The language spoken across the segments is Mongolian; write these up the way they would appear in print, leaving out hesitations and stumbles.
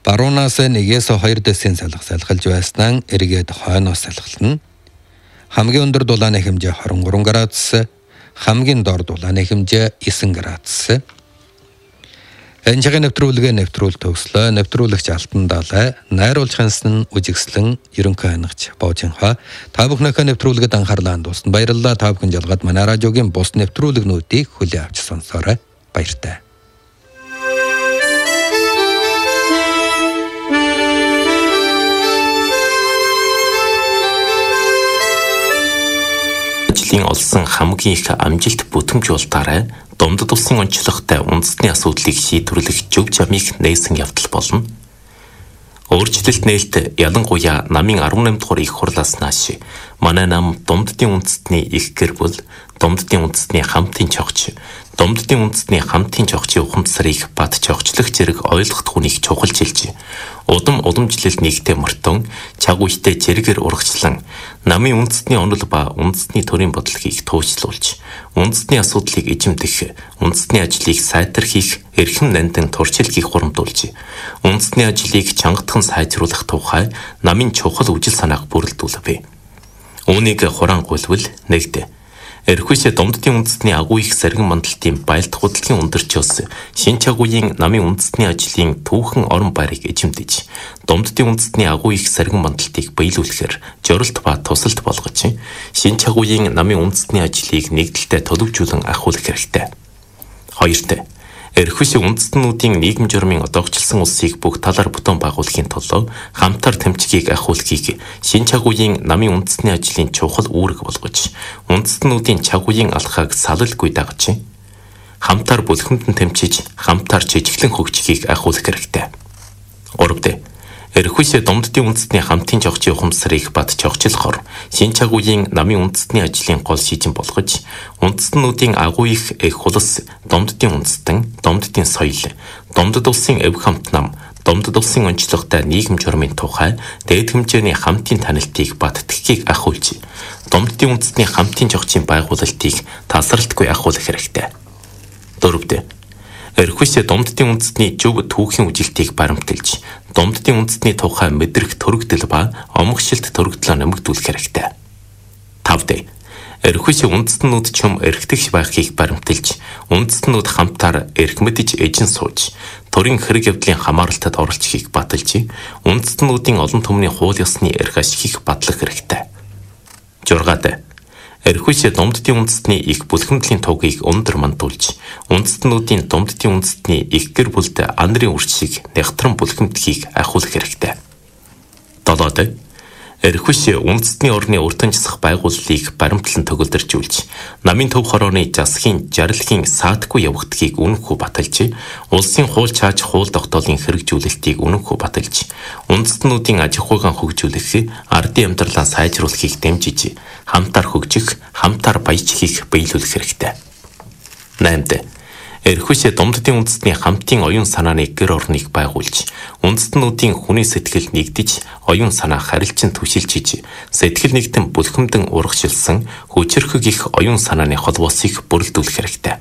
Баруунаас 1-2 дэсийн салхи салхилж байснаа эргээд хойноос салхилна. Хамгийн өндөр дулааны хэмжээ 23 градус, хамгийн дор дулааны хэмжээ 9 градус. Энэчийн нэвтрүүлэг төгслөө. Нэвтрүүлэгч Алтан Далай, найруулагчийн үжигслэн ерөнхий хянагч Боожинхаа та бүхнийхээ нэвтрүүлгэд анхаарлаа хандуулсан баярлалаа. Та бүхэн жалгаад манай радиогийн бус нэвтрүүлэгнүүдийг хүлээн авч сонсоорой. Баяртай. Ажлын олсон хамгийн их амжилт бүтэмжүүлэлтаараа Домдод улсын онцлогтой үндэсний асуудлыг шийдвэрлэх зөв замыг нээсэн явдал болно. Өөрчлөлт нээлт ялангуяа намын 18 дугаар их хурлаас нааш манай нам Домддын үндэстний их гэр бүл, Домддын үндэстний хамтын чогч, Домддын үндэстний хамтын чогчийн ухамсарыг бат чогчлох зэрэг ойлгох хүнийг чухалчилж, уламжлал нэгтэй мөртөн, чаг үедээ зэрэгээр урагшлан, намын үндэстний онол ба үндэстний төрийн бодлогыг туужлуулж, үндэстний асуудлыг эзэмдэх, үндэстний ажлыг сайтархих, эрхэм нандин туршилтыг хурамдуулж, үндэстний ажлыг чангатхан сайжруулах тухай намын чухал үжил санааг бүрэлдүүлв. Үүнийг хурангуйлвал нэгдэ. Эрхүйсээ Домддын үндэстний агуу их саргин мандалтын баялдах хөдөлгөөний өндөрчөөс шин чагуугийн намын үндэстний ажлын түүхэн орон байрыг эзэмдэж, Домддын үндэстний агуу их саргин мандалтыг биелүүлэхээр жорилт ба тусалт болгож, шин чагуугийн намын үндэстний ажлыг нэгдэлтэй төлөвжүүлэн ахиулах хэрэгтэй. 2. Эрхүйсээ үндэстнүүдийн нийгэм журмын одоогчлсон улсыг бүх талаар бүтэн байгуулахын тулд хамтар тэмцгийг ахиулахыг шин чагуугийн намын үндэстний ажлын чухал үүрэг болгож, үндэстнүүдийн чагуугийн алхааг салалгүй дагаж, хамтар бүлхэмдэн тэмцэж, хамтар жижиглэн хөгжихийг ахиулах хэрэгтэй. 3. Эрхүйсээ Домддын үндэстний хамтын чогчийн ухамсарыг бат чогчлохоор шин чагуугийн намын үндэстний ажлын гол шийдэн болгож, үндэстнүүдийн агуу их хулс, Домддын үндэстэн, Домддын соёл, Домдод улсын эв хамт нам, Домдод улсын онцлогтой нийгэм журмын тухай дээд хэмжээний хамтын танилтыг бат тгхийг ахиулж, Домддын үндэстний хамтын чогчийн байгуулалтыг тасралтгүй ахиулах хэрэгтэй. 4. Эрхүйсээ Домддын үндэстний зөв түүхийн үжилтийг баримталж, Домддын үндэстний тухай мэдрэх төрөгдөл ба омгшилт төрөгдлөө нэмэгдүүлэх хэрэгтэй. 5. Эрхүйсээ үндэстнүүд чөм эрхтгч байхыг баримталж, үндэстнүүд хамтаар эрх мэдж эжин сууж, төрийн хэрэг явдлын хамааралтад оролцохыг баталж, үндэстнүүдийн олон түмний хууль ёсны эрх ашигыг батлах хэрэгтэй. 6. Эрхүйсээ Домддын үндэстний их бүлхэмдлийн тугийг өндөр мандуулж, үндэстнүүдийн Домддын үндэстний их гэр бүлд анарын үрчийг нягтран бүлхэмдхийг ахиулах хэрэгтэй. 7. Эрхүйсээ үндэстний орны өртөн засах байгууллыг баримтлан төгөлдөржүүлж, намын төв хорооны засгийн жаргалын саатгүй явагдахыг үнэнхүү баталж, улсын хууль чааж хууль тогтоолын хэрэгжүүлэлтийг үнэнхүү баталж, үндэстнүүдийн аж ахуйн хөгжүүлэх, ардын амьдралаа сайжруулахыг дэмжиж, хамтаар хөгжих, хамтаар баяжхийг биелүүлэх хэрэгтэй. 8. Эрхүйсээ Домддын үндэстний хамтын оюун санааны гэр орныг байгуулж, үндэстнүүдийн хүний сэтгэл нэгдэж, оюун санаа харилцан түшилжиж, сэтгэл нэгтэн бүлхэмдэн урагшилсан хүчрхэг их оюун санааны холбоосыг бүрэлдүүлэх хэрэгтэй.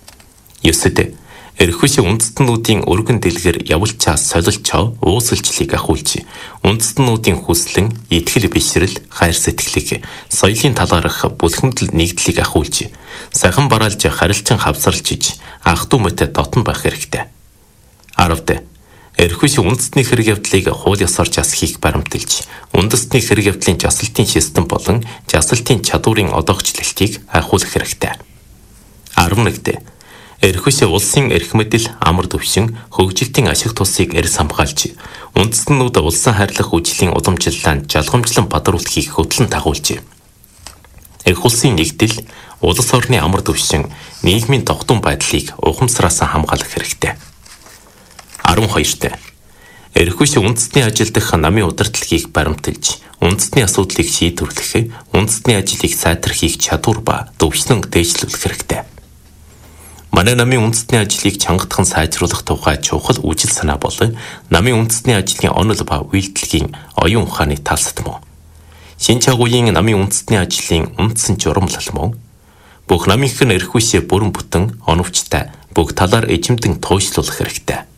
9. Эрхүйсээ үндэстнүүдийн өргөн дэлгэр явуулчаа солилчоо уусалчлыг ахиулж, үндэстнүүдийн хүслэн, итгэл бишрэл, хайр сэтгэлийг, соёлын талаарх бүлхэмдэл нэгдлийг ахиулж, сайхан бараалж харилцан хавсарлжиж, ах トゥ мэт дотн байх хэрэгтэй. 10. Эрхүйсээ үндэстний хэрэг явдлыг хууль ёсоор засахыг баримталж, үндэстний хэрэг явдлын жасалтын систем болон жасалтын чадварын одоогчлалтыг ахиулах хэрэгтэй. 11. Эрхүйсээ улсын эрх мэдэл, амар төвшин, хөгжилтийн ашиг тусыг эрс хамгаалж, үндэстнүүд улсын хайрлах үжлийн уламжлалаа жалгамжлан бадруулахыг хөтлөн дагуулж, эрх улсын нэгдэл, улс орны амар төвшин, нийгмийн тогтун байдлыг ухамсараас хамгаалах хэрэгтэй. 12. Эрхүйсээ үндэстний ажил дах намын удирдлагыг баримталж, үндэстний асуудлыг шийдвэрлэх, үндэстний ажлыг сайтархих чадвар ба төвшин дээшлүүлэх хэрэгтэй. Манай намын үндэстний ажлыг чангатхан сайжруулах тухай чухал үжил санаа бол намын үндэстний ажлын онол ба үйлдэлгийн оюун ухааны талсад мөн. Шин чагуугийн намын үндэстний ажлын үндсэн журамлал мөн. Бүх намынх нь эрхүйсээ бүрэн бүтэн оновчтой бүх талаар эзэмдэн туйшлуулах хэрэгтэй.